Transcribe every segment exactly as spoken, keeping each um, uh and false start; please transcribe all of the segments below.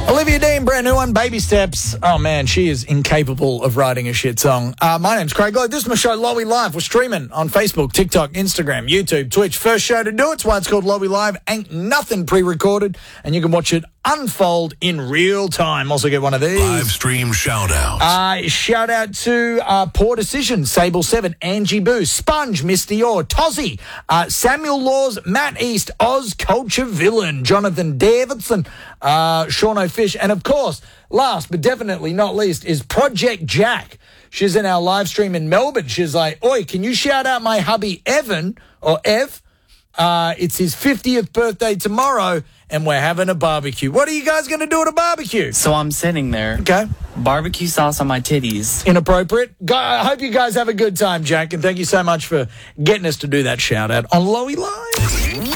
Olivia Dean, brand new one, Baby Steps. Oh, man, she is incapable of writing a shit song. Uh, my name's Craig Lowe. This is my show, Lowy Live. We're streaming on Facebook, TikTok, Instagram, YouTube, Twitch. First show to do it. It's why it's called Lowy Live. Ain't nothing pre-recorded, and you can watch it unfold in real time. Also get one of these. Live stream shout-outs. Uh, shout out to uh, Poor Decision, Sable seven, Angie Boo, Sponge, Misty Orr, Tozzy, uh, Samuel Laws, Matt East, Oz Culture Villain, Jonathan Davidson, uh, Sean O'Fish, and of course, last but definitely not least, is Project Jack. She's in our live stream in Melbourne. She's like, oi, can you shout out my hubby Evan, or Ev? Uh, it's his fiftieth birthday tomorrow, and we're having a barbecue. What are you guys going to do at a barbecue? So I'm sitting there. Okay. Barbecue sauce on my titties. Inappropriate. Go- I hope you guys have a good time, Jack, and thank you so much for getting us to do that shout-out on Lowy Live.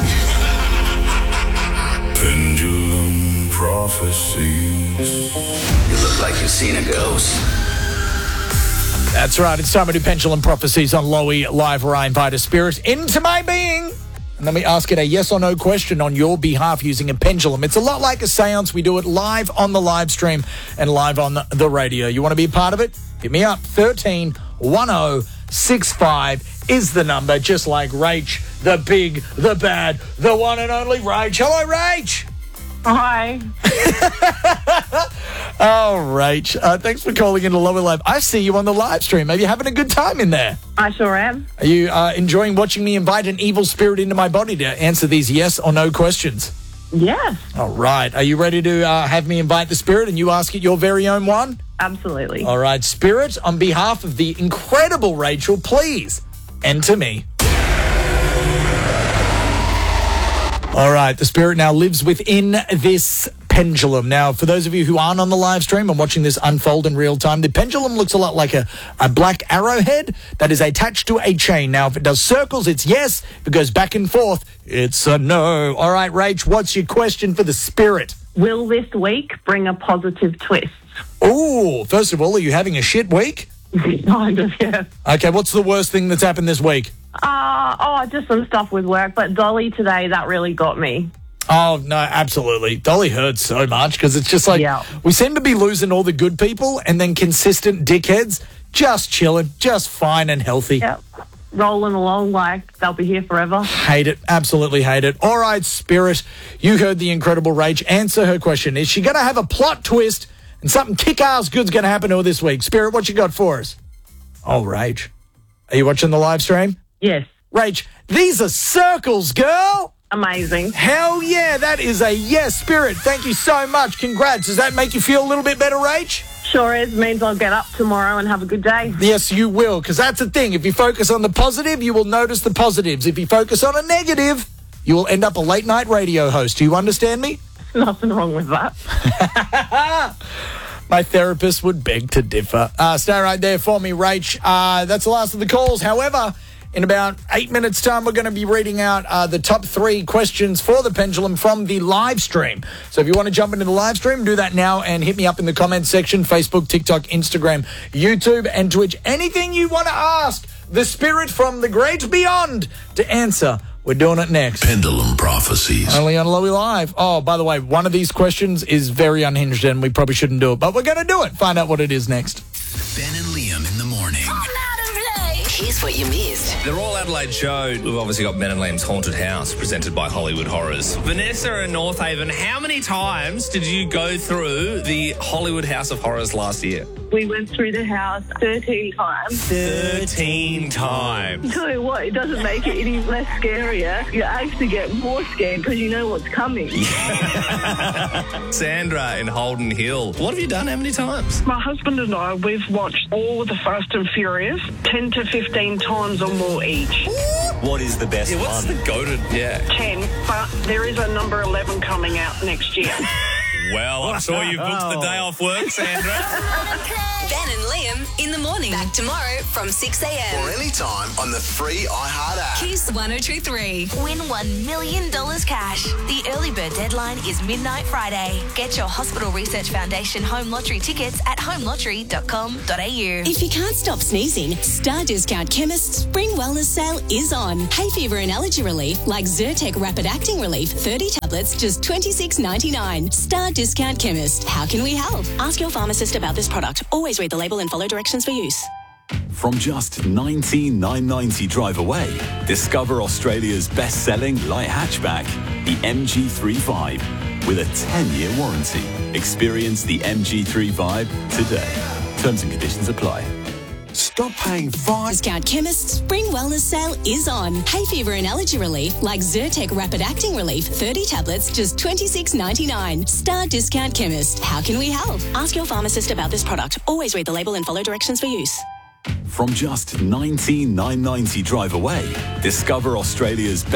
Pendulum prophecies. You look like you've seen a ghost. That's right. It's time to do Pendulum Prophecies on Lowy Live, where I invite a spirit into my being. And let me ask it a yes or no question on your behalf using a pendulum. It's a lot like a seance. We do it live on the live stream and live on the radio. You want to be a part of it? Hit me up. thirteen ten sixty-five is the number, just like Rach, the big, the bad, the one and only Rach. Hello, Rach. Hi. Oh, Rach. Uh, thanks for calling into Lower Live. I see you on the live stream. Are you having a good time in there? I sure am. Are you uh, enjoying watching me invite an evil spirit into my body to answer these yes or no questions? Yes. All right. Are you ready to uh, have me invite the spirit and you ask it your very own one? Absolutely. All right. Spirit, on behalf of the incredible Rachel, please enter me. All right, the spirit now lives within this pendulum. Now, for those of you who aren't on the live stream and watching this unfold in real time, the pendulum looks a lot like a, a black arrowhead that is attached to a chain. Now, if it does circles, it's yes. If it goes back and forth, it's a no. All right, Rach, what's your question for the spirit? Will this week bring a positive twist? Ooh, first of all, are you having a shit week? Kind of, yeah. Okay, what's the worst thing that's happened this week? Uh, oh, just some stuff with work, but Dolly today, that really got me. Oh, no, absolutely. Dolly hurts so much because it's just like Yeah. we seem to be losing all the good people and then consistent dickheads just chilling, just fine and healthy. Yep. Rolling along like they'll be here forever. Hate it. Absolutely hate it. All right, Spirit, you heard the incredible Rach. Answer her question. Is she going to have a plot twist and something kick-ass good's going to happen to her this week? Spirit, what you got for us? Oh, Rach. Are you watching the live stream? Yes. Rach, these are circles, girl. Amazing. Hell yeah, that is a yes, Spirit. Thank you so much. Congrats. Does that make you feel a little bit better, Rach? Sure is. Means I'll get up tomorrow and have a good day. Yes, you will, because that's the thing. If you focus on the positive, you will notice the positives. If you focus on a negative, you will end up a late-night radio host. Do you understand me? Nothing wrong with that. My therapist would beg to differ. Uh, stay right there for me, Rach. Uh, that's the last of the calls. However, in about eight minutes' time, we're going to be reading out uh, the top three questions for the pendulum from the live stream. So if you want to jump into the live stream, do that now and hit me up in the comments section, Facebook, TikTok, Instagram, YouTube, and Twitch. Anything you want to ask the spirit from the great beyond to answer, we're doing it next. Pendulum prophecies. Only on Lowy Live. Oh, by the way, one of these questions is very unhinged and we probably shouldn't do it, but we're going to do it. Find out what it is next. Ben and Liam in the morning. Here's what you missed. The Royal Adelaide Show, we've obviously got Ben and Liam's Haunted House, presented by Hollywood Horrors. Vanessa in North Haven, how many times did you go through the Hollywood House of Horrors last year? We went through the house thirteen times. thirteen times. Tell you what, it doesn't make it any less scarier. You actually get more scared because you know what's coming. Sandra in Holden Hill, what have you done how many times? My husband and I, we've watched all the Fast and Furious ten to fifteen times or more each. What is the best Yeah, what's one? the goated, yeah. ten, but there is a number eleven coming out next year. Well, I'm sure you've booked the day off work, Sandra. Ben and Liam in the morning. Back tomorrow from six a.m. Or anytime on the free iHeart app. Kiss one oh two three. Win one million dollars cash. The early bird deadline is midnight Friday. Get your Hospital Research Foundation home lottery tickets at home lottery dot com dot a u. If you can't stop sneezing, Star Discount Chemist's Spring Wellness Sale is on. Hay fever and allergy relief like Zyrtec Rapid Acting Relief, thirty tablets, just twenty-six ninety-nine. Star Discount Chemist. How can we help? Ask your pharmacist about this product. Always read the label and follow directions for use. From just nineteen thousand nine hundred ninety drive away, discover Australia's best-selling light hatchback, the M G three Vibe, with a ten-year warranty. Experience the M G three Vibe today. Terms and conditions apply. Stop paying five. Discount Chemist's Spring Wellness Sale is on. Hay fever and allergy relief like Zyrtec Rapid Acting Relief, thirty tablets, just twenty-six ninety-nine. Star Discount Chemist. How can we help? Ask your pharmacist about this product. Always read the label and follow directions for use. From just nineteen thousand nine hundred ninety drive away, discover Australia's